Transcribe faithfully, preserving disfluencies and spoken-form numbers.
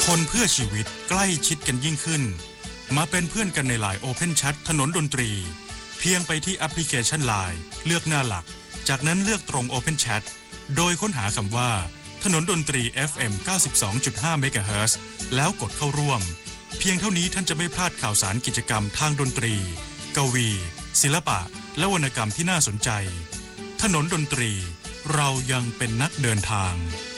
คนเพื่อชีวิตใกล้ชิดกันยิ่งขึ้นมาเป็นเพื่อนกันในไลน์ Open Chat ถนนดนตรีเพียงไปที่แอปพลิเคชัน ไลน์ เลือกหน้าหลักจากนั้นเลือกตรง Open Chat โดยค้นหาคำว่าถนนดนตรี เอฟ เอ็ม เก้าสิบสองจุดห้า เมกะเฮิรตซ์แล้วกดเข้าร่วมเพียงเท่านี้ท่านจะไม่พลาดข่าวสารกิจกรรมทางดนตรีกวีศิลปะและวรรณกรรมที่น่าสนใจถนนดนตรีเรายังเป็นนักเดินทาง